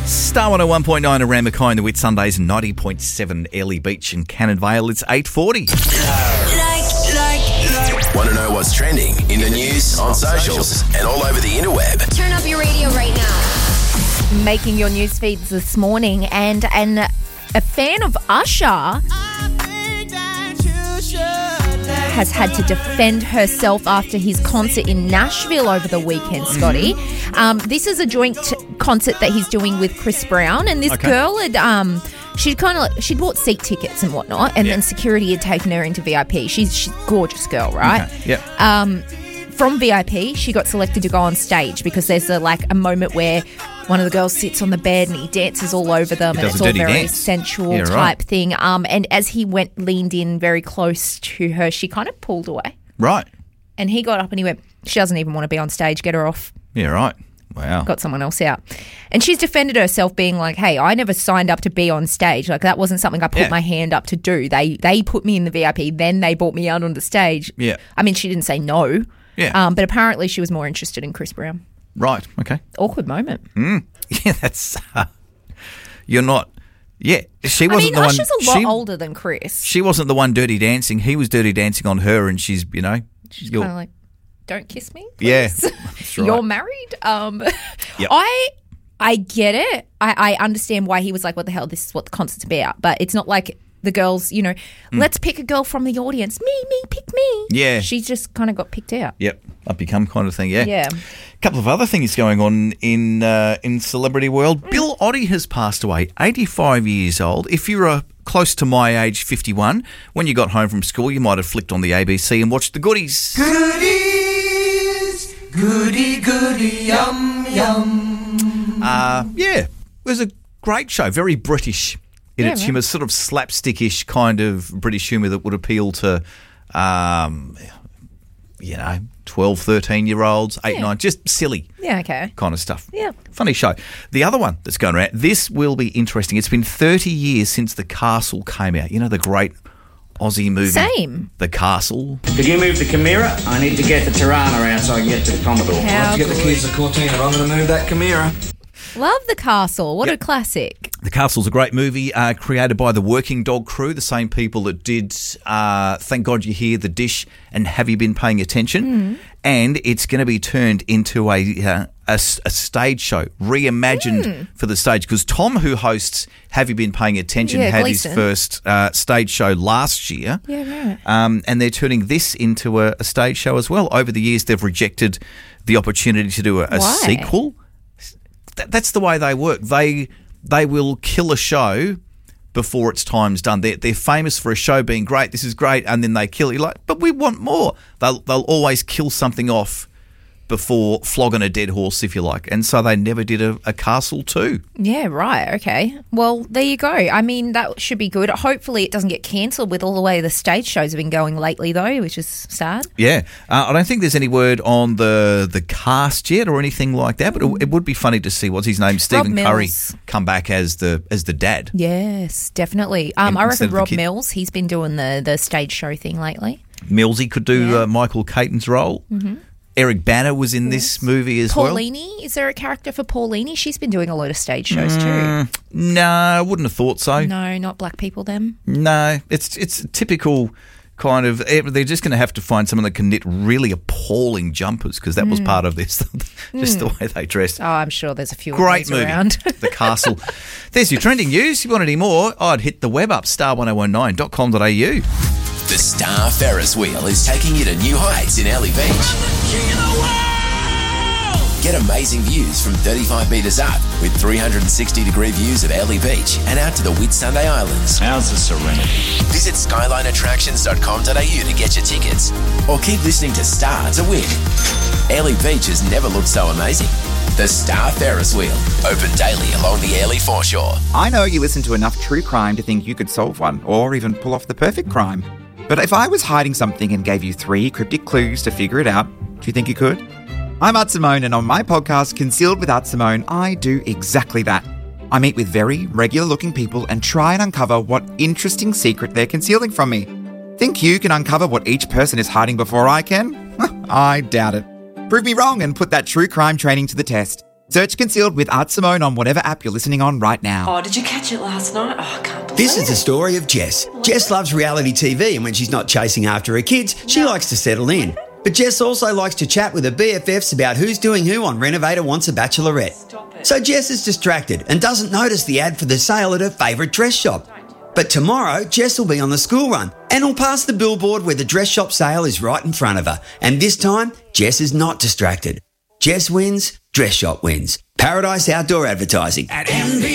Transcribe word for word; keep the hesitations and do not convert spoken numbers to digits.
Star one oh one point nine around Mackay in the Whit Sundays, ninety point seven Airlie Beach and Cannon Vale. It's eight forty. Like, like, like. Want to know what's trending in the news, on socials, and all over the interweb? Turn up your radio right now. Making your news feeds this morning, and and a fan of Usher has had to defend herself after his concert in Nashville over the weekend, Scotty. Mm-hmm. Um, this is a joint concert that he's doing with Chris Brown, and this Okay. girl had um, she'd kind of like, she'd bought seat tickets and whatnot, and Yeah. then security had taken her into V I P. She's she's a gorgeous girl, right? Okay. Yep. Um, from V I P, she got selected to go on stage because there's a, like a moment where one of the girls sits on the bed and he dances all over them, He and does it's a all dirty very dance. sensual Yeah, type right. thing. Um, and as he went leaned in very close to her, she kind of pulled away, Right. and he got up and he went, "She doesn't even want to be on stage. Get her off." Yeah, right. Wow. Got someone else out. And she's defended herself, being like, "Hey, I never signed up to be on stage. Like, that wasn't something I put Yeah. my hand up to do. They they put me in the V I P, then they brought me out on the stage." Yeah. I mean, she didn't say no. Yeah. Um, but apparently she was more interested in Chris Brown. Right. Okay. Awkward moment. Yeah, that's... Uh, you're not... Yeah, she I wasn't mean, the one... Usher's a lot she, older than Chris. She wasn't the one dirty dancing. He was dirty dancing on her, and she's, you know... She's you're- kind of like, "Don't kiss me, Yeah, please." that's right. You're married. Um, Yep. I I get it. I, I understand why he was like, "What the hell? This is what the concert's about." But it's not like the girls, you know, let's pick a girl from the audience. Me, me, pick me. Yeah. She just kind of got picked out. Yep, up you come kind of thing, yeah. Yeah. A couple of other things going on in uh, in celebrity world. Bill Oddie has passed away, eighty-five years old. If you're a close to my age, fifty-one, when you got home from school, you might have flicked on the A B C and watched the goodies. Goodies, goody, goody, yum, yum. Uh, yeah, it was a great show, very British in Yeah, its right. humour, sort of slapstickish kind of British humour that would appeal to, um, you know, twelve, thirteen-year-olds, eight, Yeah. nine, just silly. Yeah, okay. Kind of stuff. Yeah. Funny show. The other one that's going around, this will be interesting. It's been thirty years since The Castle came out. You know, the great Aussie movie. Same. The Castle. Could you move the Chimera? I need to get the Tirana out so I can get to the Commodore. How To get the good. keys to Cortina, I'm going to move that Chimera. Love The Castle. What Yep. a classic. The Castle's a great movie uh, created by the Working Dog crew, the same people that did uh, Thank God You're Here, The Dish, and Have You Been Paying Attention? And it's going to be turned into a, uh, a, s- a stage show, reimagined for the stage. Because Tom, who hosts Have You Been Paying Attention, Yeah, had Gleason. his first uh, stage show last year. Yeah, right. Um, and they're turning this into a, a stage show as well. Over the years, they've rejected the opportunity to do a, a Why? sequel. That, that's the way they work. They they will kill a show before its time's done. They're, they're famous for a show being great. This is great, and then they kill it. You're like, but we want more. They'll they'll always kill something off before flogging a dead horse, if you like. And so they never did a, a Castle two. Yeah, right. Okay. Well, there you go. I mean, that should be good. Hopefully it doesn't get cancelled with all the way the stage shows have been going lately, though, which is sad. Yeah, uh, I don't think there's any word on the the cast yet or anything like that. But it, it would be funny to see, what's his name, Stephen Curry, Mills. come back as the as the dad. Yes, definitely. Um, In- I instead reckon of the Rob kid. Mills, he's been doing the, the stage show thing lately. Millsy could do Yeah. uh, Michael Caton's role. Mm-hmm. Eric Banner was in this movie as well. Paulini, is there a character for Paulini? She's been doing a lot of stage shows Mm. No, I wouldn't have thought so. too. No, not black people then. No, it's it's a typical kind of. eh, They're just going to have to find someone that can knit really appalling jumpers, because that Mm. was part of this, just the way they dressed. Oh, I'm sure there's a few Great of those movie, around. The Castle. There's your trending news. If you want any more, I'd hit the web up, star one oh one nine dot com dot a u. The Star Ferris wheel is taking you to new heights in Airlie Beach. Get amazing views from thirty-five metres up with three hundred sixty degree views of Airlie Beach and out to the Whitsunday Islands. How's the Serenity? Visit skyline attractions dot com dot a u to get your tickets, or keep listening to Star to win. Airlie Beach has never looked so amazing. The Star Ferris wheel, open daily along the Airlie foreshore. I know you listen to enough true crime to think you could solve one, or even pull off the perfect crime. But if I was hiding something and gave you three cryptic clues to figure it out, do you think you could? I'm Art Simone, and on my podcast, Concealed with Art Simone, I do exactly that. I meet with very regular-looking people and try and uncover what interesting secret they're concealing from me. Think you can uncover what each person is hiding before I can? I doubt it. Prove me wrong and put that true crime training to the test. Search Concealed with Art Simone on whatever app you're listening on right now. Oh, did you catch it last night? Oh, I can't believe This it. is the story of Jess. Jess loves reality T V, and when she's not chasing after her kids, she likes to settle in. But Jess also likes to chat with her B F Fs about who's doing who on Renovator Wants a Bachelorette. So Jess is distracted and doesn't notice the ad for the sale at her favourite dress shop. But tomorrow, Jess will be on the school run and will pass the billboard where the dress shop sale is right in front of her. And this time, Jess is not distracted. Jess wins, dress shop wins. Paradise Outdoor Advertising. At M V